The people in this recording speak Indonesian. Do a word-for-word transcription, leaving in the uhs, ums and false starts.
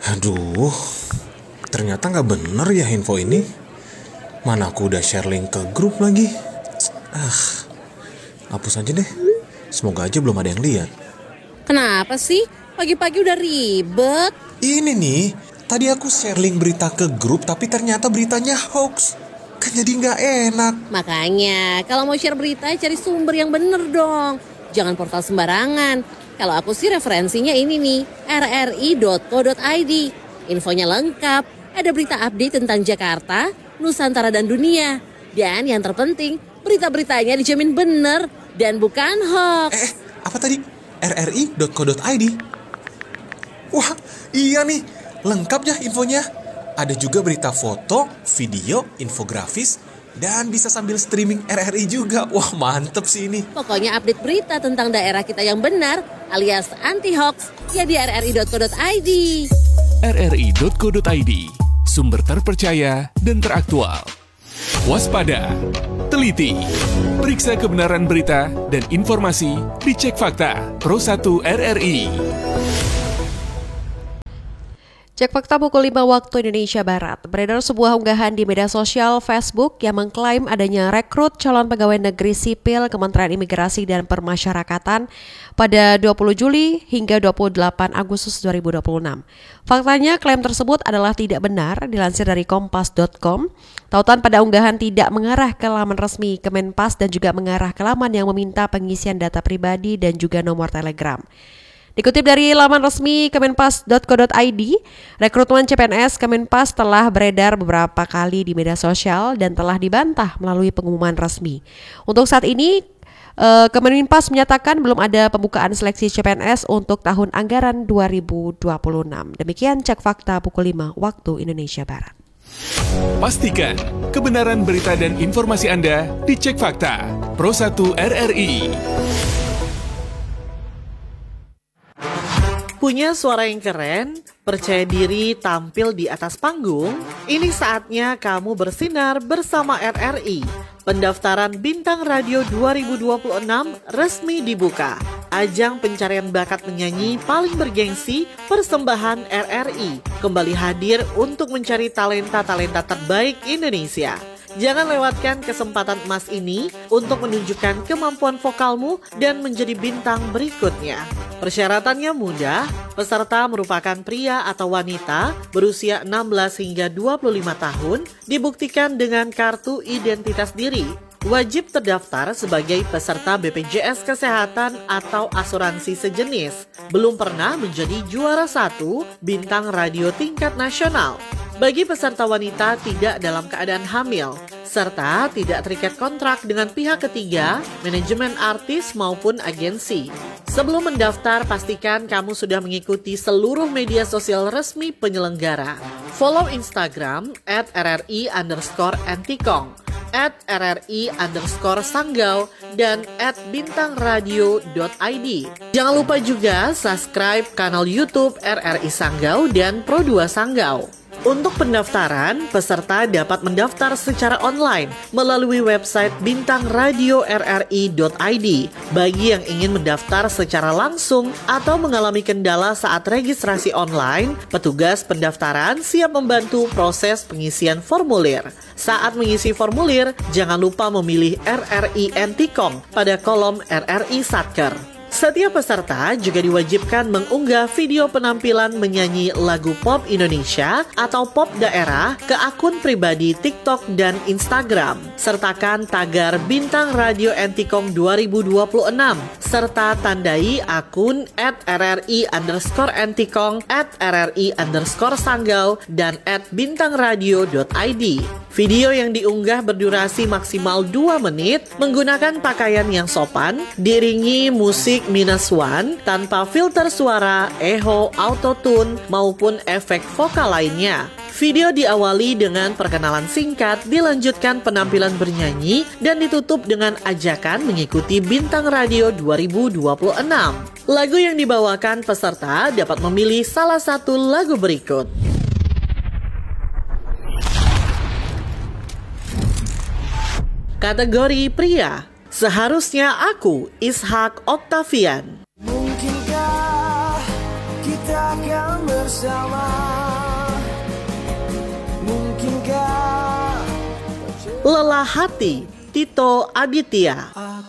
Aduh, ternyata gak bener ya info ini. Mana aku udah share link ke grup lagi. Ah, hapus aja deh. Semoga aja belum ada yang lihat. Kenapa sih? Pagi-pagi udah ribet. Ini nih, tadi aku share link berita ke grup tapi ternyata beritanya hoax. Kan jadi gak enak. Makanya, kalau mau share berita cari sumber yang bener dong. Jangan portal sembarangan. Kalau aku sih referensinya ini nih, r r i dot co dot i d. Infonya lengkap, ada berita update tentang Jakarta, Nusantara dan dunia. Dan yang terpenting, berita-beritanya dijamin bener dan bukan hoax. Eh, apa tadi? r r i dot co dot i d. Wah, iya nih, lengkap ya infonya. Ada juga berita foto, video, infografis, dan bisa sambil streaming R R I juga. Wah, mantep sih ini. Pokoknya update berita tentang daerah kita yang benar, alias anti-hoax, ya di r r i dot co dot i d. r r i dot co dot i d, sumber terpercaya dan teraktual. Waspada, teliti, periksa kebenaran berita dan informasi, dicek fakta, Pro satu R R I. Cek fakta pukul lima waktu Indonesia Barat. Beredar sebuah unggahan di media sosial Facebook yang mengklaim adanya rekrut calon pegawai negeri sipil Kementerian Imigrasi dan Permasyarakatan pada dua puluh Juli hingga dua puluh delapan Agustus dua ribu dua puluh enam. Faktanya klaim tersebut adalah tidak benar, dilansir dari kompas dot com. Tautan pada unggahan tidak mengarah ke laman resmi Kemenpas dan juga mengarah ke laman yang meminta pengisian data pribadi dan juga nomor telegram. Dikutip dari laman resmi kemenpas dot co dot i d, rekrutmen C P N S Kemenpas telah beredar beberapa kali di media sosial dan telah dibantah melalui pengumuman resmi. Untuk saat ini, Kemenpas menyatakan belum ada pembukaan seleksi C P N S untuk tahun anggaran dua ribu dua puluh enam. Demikian cek fakta pukul lima waktu Indonesia Barat. Pastikan kebenaran berita dan informasi Anda dicek fakta. Pro satu R R I. Punya suara yang keren, percaya diri tampil di atas panggung? Ini saatnya kamu bersinar bersama R R I. Pendaftaran Bintang Radio dua ribu dua puluh enam resmi dibuka. Ajang pencarian bakat penyanyi paling bergengsi, persembahan R R I, kembali hadir untuk mencari talenta-talenta terbaik Indonesia. Jangan lewatkan kesempatan emas ini untuk menunjukkan kemampuan vokalmu dan menjadi bintang berikutnya. Persyaratannya mudah, peserta merupakan pria atau wanita berusia enam belas hingga dua puluh lima tahun, dibuktikan dengan kartu identitas diri. Wajib terdaftar sebagai peserta B P J S Kesehatan atau asuransi sejenis. Belum pernah menjadi juara satu bintang radio tingkat nasional. Bagi peserta wanita tidak dalam keadaan hamil, serta tidak terikat kontrak dengan pihak ketiga, manajemen artis maupun agensi. Sebelum mendaftar, pastikan kamu sudah mengikuti seluruh media sosial resmi penyelenggara. Follow Instagram at rri underscore antikong, at rri underscore sanggau, dan at bintangradio dot i d. Jangan lupa juga subscribe kanal YouTube R R I Sanggau dan Pro dua Sanggau. Untuk pendaftaran, peserta dapat mendaftar secara online melalui website bintangradio r r i dot i d. Bagi yang ingin mendaftar secara langsung atau mengalami kendala saat registrasi online, petugas pendaftaran siap membantu proses pengisian formulir. Saat mengisi formulir, jangan lupa memilih R R I Antikong pada kolom R R I Satker. Setiap peserta juga diwajibkan mengunggah video penampilan menyanyi lagu pop Indonesia atau pop daerah ke akun pribadi TikTok dan Instagram. Sertakan tagar Bintang Radio Antikong dua ribu dua puluh enam serta tandai akun at rri underscore antikong, at rri underscore sanggau, dan at bintangradio dot i d. Video yang diunggah berdurasi maksimal dua menit menggunakan pakaian yang sopan, diiringi musik minus one tanpa filter suara, echo, autotune, maupun efek vokal lainnya. Video diawali dengan perkenalan singkat, dilanjutkan penampilan bernyanyi, dan ditutup dengan ajakan mengikuti Bintang Radio dua ribu dua puluh enam. Lagu yang dibawakan peserta dapat memilih salah satu lagu berikut. Kategori pria, seharusnya aku, Ishak Octavian. Mungkinkah kita akan bersama. Mungkinkah Lelah hati, Tito Aditya.